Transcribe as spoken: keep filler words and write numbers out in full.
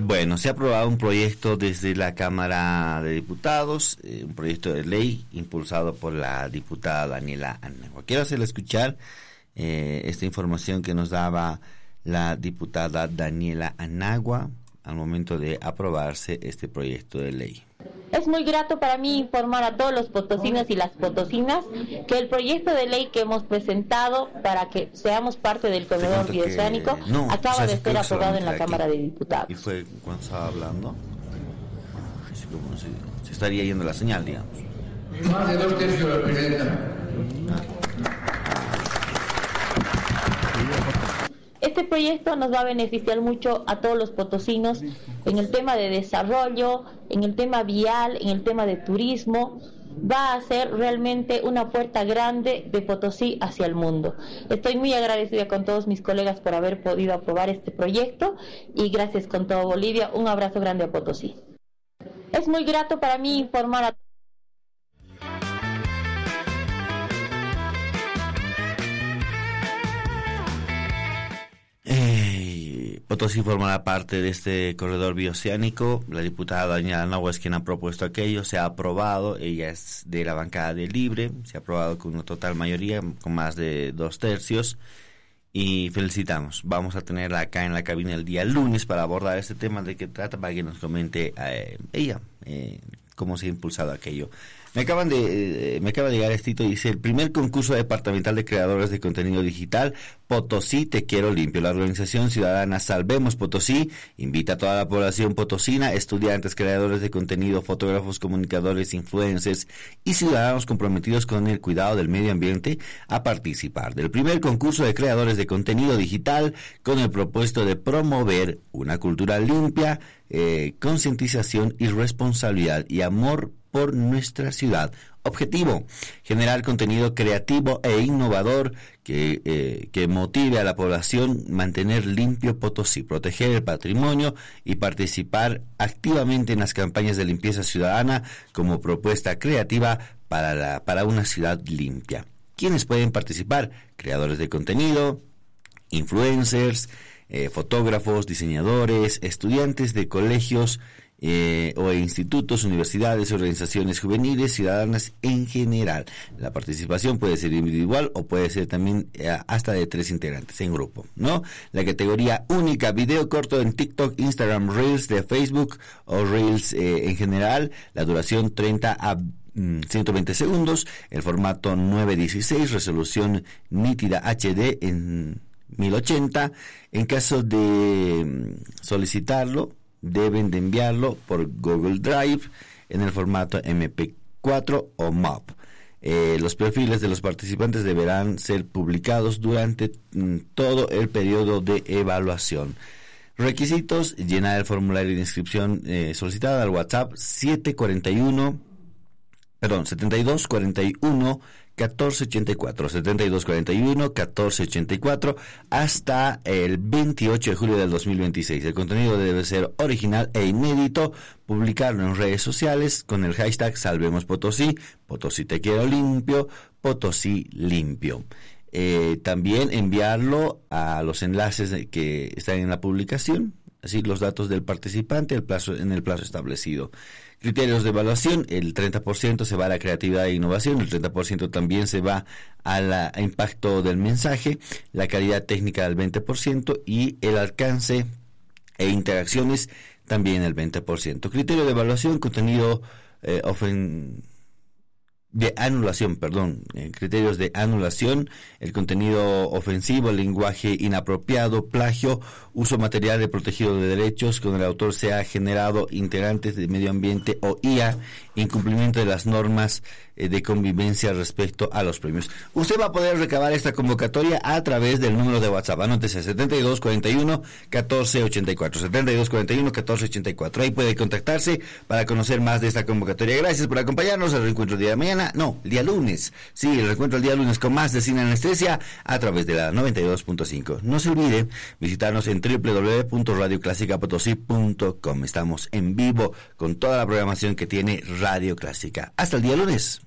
Bueno, se ha aprobado un proyecto desde la Cámara de Diputados, eh, un proyecto de ley impulsado por la diputada Daniela Anagua. Quiero hacerle escuchar eh, esta información que nos daba la diputada Daniela Anagua al momento de aprobarse este proyecto de ley. Es muy grato para mí informar a todos los potosinos y las potosinas que el proyecto de ley que hemos presentado para que seamos parte del corredor bioceánico no, acaba o sea, de ser aprobado en la aquí. Cámara de Diputados. ¿Y fue cuando estaba hablando? Así como se, se estaría yendo la señal, digamos. Más de dos tercios de la presidenta. Este proyecto nos va a beneficiar mucho a todos los potosinos en el tema de desarrollo, en el tema vial, en el tema de turismo. Va a ser realmente una puerta grande de Potosí hacia el mundo. Estoy muy agradecida con todos mis colegas por haber podido aprobar este proyecto y gracias con todo Bolivia. Un abrazo grande a Potosí. Es muy grato para mí informar a Potosí formará parte de este corredor bioceánico. La diputada Daniela Anagua es quien ha propuesto aquello, se ha aprobado, ella es de la bancada de Libre, se ha aprobado con una total mayoría, con más de dos tercios, y felicitamos. Vamos a tenerla acá en la cabina el día lunes para abordar este tema de qué trata, para que nos comente eh, ella eh, cómo se ha impulsado aquello. Me acaban de, eh, me acaba de llegar este y dice: el primer concurso departamental de creadores de contenido digital, Potosí Te Quiero Limpio. La organización ciudadana Salvemos Potosí invita a toda la población potosina, estudiantes, creadores de contenido, fotógrafos, comunicadores, influencers y ciudadanos comprometidos con el cuidado del medio ambiente a participar del primer concurso de creadores de contenido digital con el propósito de promover una cultura limpia, eh, concientización y responsabilidad y amor por nuestra ciudad. Objetivo: generar contenido creativo e innovador que, eh, que motive a la población, mantener limpio Potosí, proteger el patrimonio y participar activamente en las campañas de limpieza ciudadana como propuesta creativa para, la, para una ciudad limpia. ¿Quiénes pueden participar? Creadores de contenido, influencers, eh, fotógrafos, diseñadores, estudiantes de colegios, Eh, o institutos, universidades, organizaciones juveniles, ciudadanas en general. La participación puede ser individual o puede ser también eh, hasta de tres integrantes en grupo, ¿no? La categoría única, video corto en TikTok, Instagram, Reels de Facebook o Reels eh, en general, la duración treinta a ciento veinte segundos, el formato nueve dieciséis, resolución nítida H D en mil ochenta. En caso de solicitarlo, deben de enviarlo por Google Drive en el formato eme pe cuatro o M O P. Eh, los perfiles de los participantes deberán ser publicados durante mm, todo el periodo de evaluación. Requisitos: llenar el formulario de inscripción eh, solicitada al WhatsApp siete cuarenta y uno, perdón, setenta y dos cuarenta y uno catorce ochenta y cuatro, setenta y dos cuarenta y uno catorce ochenta y cuatro hasta el veintiocho de julio del dos mil veintiséis. El contenido debe ser original e inédito, publicarlo en redes sociales con el hashtag Salvemos Potosí, Potosí Te Quiero Limpio, Potosí Limpio. Eh, también enviarlo a los enlaces que están en la publicación, así los datos del participante el plazo, en el plazo establecido. Criterios de evaluación: el treinta por ciento se va a la creatividad e innovación, el treinta por ciento también se va al impacto del mensaje, la calidad técnica del veinte por ciento y el alcance e interacciones también el veinte por ciento. Criterio de evaluación: contenido eh, ofen... de anulación, perdón, eh, criterios de anulación: el contenido ofensivo, el lenguaje inapropiado, plagio, uso material de protegido de derechos con el autor sea generado, integrantes de medio ambiente o I A, incumplimiento de las normas eh, de convivencia respecto a los premios. Usted va a poder recabar esta convocatoria a través del número de WhatsApp. Anótese: setenta y dos cuarenta y uno catorce ochenta y cuatro, setenta y dos cuarenta y uno catorce ochenta y cuatro. Ahí puede contactarse para conocer más de esta convocatoria. Gracias por acompañarnos. El reencuentro el día de mañana, no, el día lunes. Sí, el reencuentro el día lunes con más de Cine Anestesia a través de la noventa y dos punto cinco. No se olvide visitarnos en doble u doble u doble u punto radio clásica potosí punto com. Estamos en vivo con toda la programación que tiene Radio Clásica. Hasta el día lunes.